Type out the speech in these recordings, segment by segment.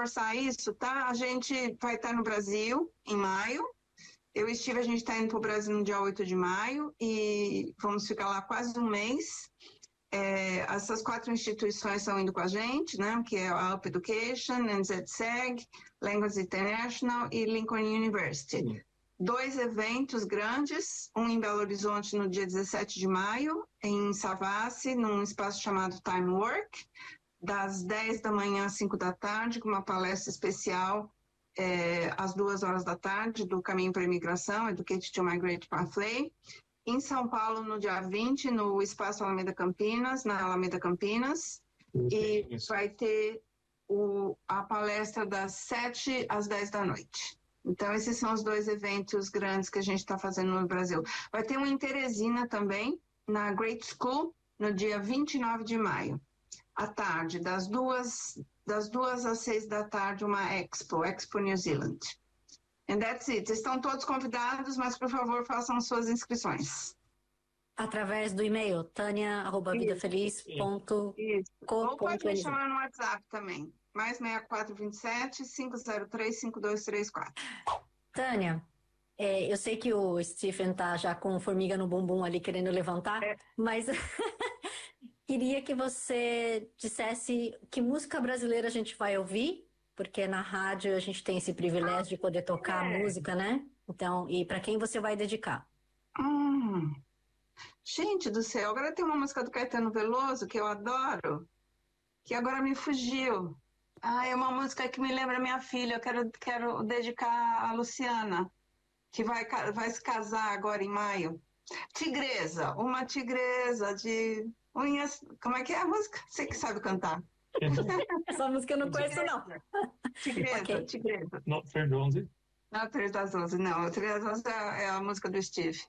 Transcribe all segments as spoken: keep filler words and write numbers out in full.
reforçar isso, tá? A gente vai estar no Brasil em maio. Eu estive, a gente está indo para o Brasil no dia oito de maio e vamos ficar lá quase um mês. É, essas quatro instituições estão indo com a gente, né? Que é a Up Education, N Z S E G, Language International e Lincoln University. Sim. Dois eventos grandes, um em Belo Horizonte no dia dezessete de maio, em Savassi, num espaço chamado Time Work, das dez da manhã às cinco da tarde, com uma palestra especial é, às duas horas da tarde, do Caminho para a Imigração, Educate to Migrate Pathway. Em São Paulo, no dia vinte, no Espaço Alameda Campinas, na Alameda Campinas, e vai ter o, a palestra das sete às dez da noite. Então, esses são os dois eventos grandes que a gente está fazendo no Brasil. Vai ter um em Teresina também, na Great School, no dia vinte e nove de maio, à tarde, das duas, das duas às seis da tarde, uma Expo, Expo New Zealand. And that's it. Estão todos convidados, mas, por favor, façam suas inscrições. Através do e-mail, tânia arroba vida feliz ponto com. Ou pode me chamar no WhatsApp também. Mais seis quatro dois sete, cinco zero três, cinco dois três quatro. Tânia, é, eu sei que o Stephen tá já com formiga no bumbum ali querendo levantar, é. mas queria que você dissesse que música brasileira a gente vai ouvir, porque na rádio a gente tem esse privilégio ah, de poder tocar é. música, né? Então, e para quem você vai dedicar? Hum, gente do céu, agora tem uma música do Caetano Veloso que eu adoro, que agora me fugiu. Ah, é uma música que me lembra minha filha. Eu quero, quero dedicar a Luciana, que vai, vai se casar agora em maio. Tigresa, uma tigresa de unhas. Como é que é a música? Você que sabe cantar. Essa música eu não conheço, não. Tigresa, okay. Tigresa. Não, Três das Onze? Não, Três das Onze, não. Três das Onze é, é a música do Steve.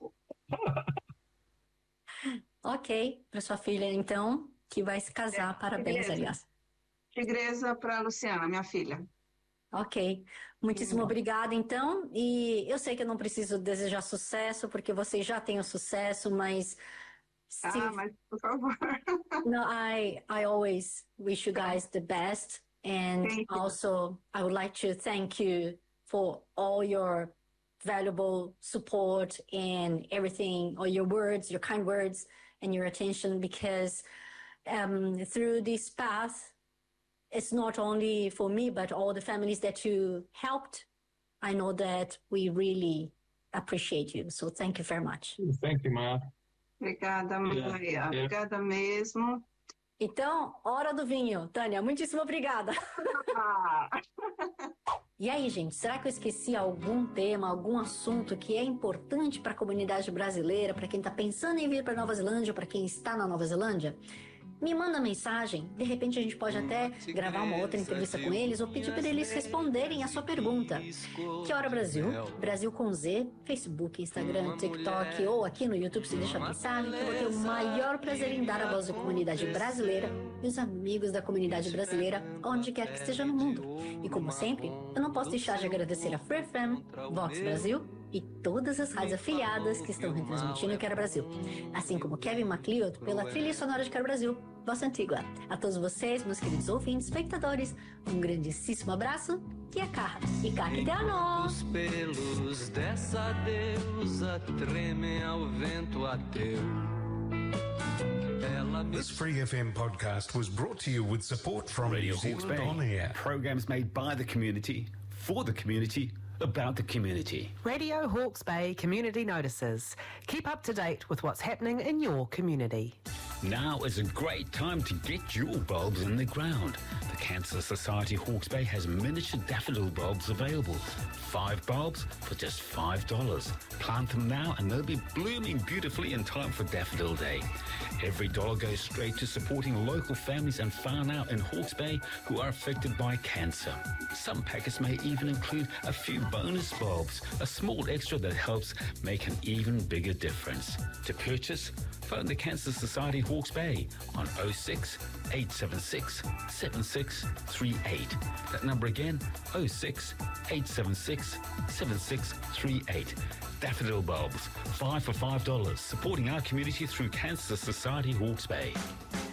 Ok, para sua filha, então, que vai se casar. É, Parabéns, tigresa. aliás. Tigresa para Luciana, minha filha. Ok, muitíssimo obrigada então, e eu sei que eu não preciso desejar sucesso, porque vocês já têm o sucesso, mas... Ah, se... mas por favor. No, I, I always wish you guys the best, and also I would like to thank you for all your valuable support and everything, all your words, your kind words, and your attention, because um, through this path, it's not only for me, but all the families that you helped. I know that we really appreciate you. So thank you very much. Thank you, Maya. Obrigada, Maria. Yeah. Obrigada mesmo. Então, hora do vinho. Tânia, muitíssimo obrigada. E aí, gente, será que eu esqueci algum tema, algum assunto que é importante para a comunidade brasileira, para quem está pensando em vir para Nova Zelândia, para quem está na Nova Zelândia? Me manda mensagem, de repente a gente pode até gravar uma outra entrevista com eles ou pedir para eles responderem a sua pergunta. Que Hora Brasil? Brasil com Z, Facebook, Instagram, TikTok ou aqui no YouTube, se deixa a mensagem, que eu vou ter o maior prazer em dar a voz da comunidade brasileira e os amigos da comunidade brasileira, onde quer que esteja no mundo. E como sempre, eu não posso deixar de agradecer a Free F M, Vox Brasil e todas as rádios afiliadas que estão retransmitindo o Quero Brasil, assim como Kevin MacLeod pela trilha sonora de Quero Brasil, Voz Antigua. A todos vocês, meus queridos ouvintes, espectadores, um grandíssimo abraço e a carra e caqueteano! Os pelos dessa deusa tremem ao vento ateu. This Free F M podcast was brought to you with support from Radio Hawke's Bay. On air. Programs made by the community, for the community, about the community. Radio Hawke's Bay Community Notices. Keep up to date with what's happening in your community. Now is a great time to get your bulbs in the ground. The Cancer Society Hawke's Bay has miniature daffodil bulbs available. Five bulbs for just five dollars. Plant them now and they'll be blooming beautifully in time for Daffodil Day. Every dollar goes straight to supporting local families and far out in Hawke's Bay who are affected by cancer. Some packets may even include a few bonus bulbs, a small extra that helps make an even bigger difference. To purchase, phone the Cancer Society Hawke's Bay on oh six, eight seven six, seven six three eight. That number again, oh six, eight seven six, seven six three eight. Daffodil bulbs, five for five dollars, supporting our community through Cancer Society Hawke's Bay.